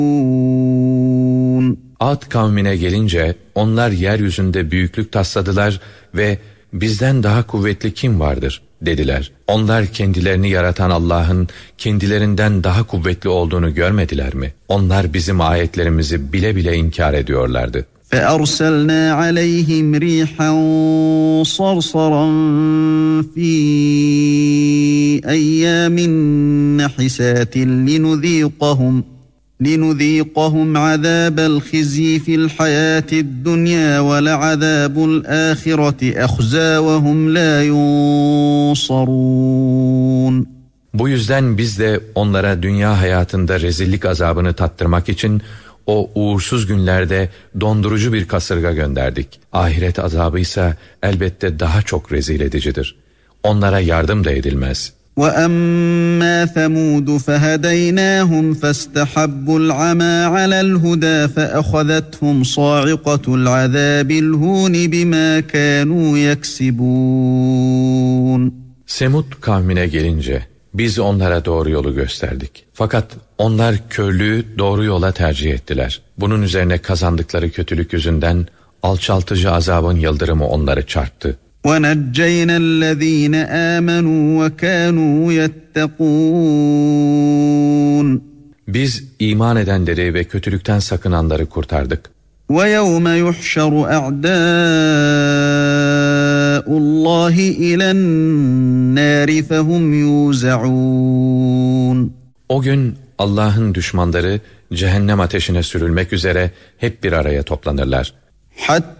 Ad kavmine gelince onlar yeryüzünde büyüklük tasladılar ve bizden daha kuvvetli kim vardır dediler. Onlar kendilerini yaratan Allah'ın kendilerinden daha kuvvetli olduğunu görmediler mi? Onlar bizim ayetlerimizi bile bile inkar ediyorlardı. فَأَرْسَلْنَا عَلَيْهِمْ رِيحًا صَرْصَرًا فِي أَيَّامٍ نَحِسَاتٍ لِنُذِيقَهُمْ عَذَابَ الْخِزْيِ فِي الْحَيَاةِ الدُّنْيَا وَلَعَذَابُ الْآخِرَةِ أَخْزَىٰ وَهُمْ لَا يُنصَرُونَ. Bu yüzden biz de onlara dünya hayatında rezillik azabını tattırmak için o uğursuz günlerde dondurucu bir kasırga gönderdik. Ahiret azabı ise elbette daha çok rezil edicidir. Onlara yardım da edilmez. وَأَمَّا ثَمُودُ فَهَدَيْنَاهُمْ فَاسْتَحَبُّوا الْعَمَى عَلَى الْهُدَى فَأَخَذَتْهُمْ صَاعِقَةُ الْعَذَابِ الْهُونِ بِمَا كَانُوا يَكْسِبُونَ. Semud kavmine gelince biz onlara doğru yolu gösterdik. Fakat onlar körlüğü doğru yola tercih ettiler. Bunun üzerine kazandıkları kötülük yüzünden alçaltıcı azabın yıldırımı onları çarptı. وَنَجَّيْنَا الَّذ۪ينَ آمَنُوا وَكَانُوا يَتَّقُونَ. Biz iman edenleri ve kötülükten sakınanları kurtardık. وَيَوْمَ يُحْشَرُ أَعْدَاءُ اللّٰهِ إِلَى النَّارِ فَهُمْ يُوزَعُونَ. O gün Allah'ın düşmanları cehennem ateşine sürülmek üzere hep bir araya toplanırlar. Hatta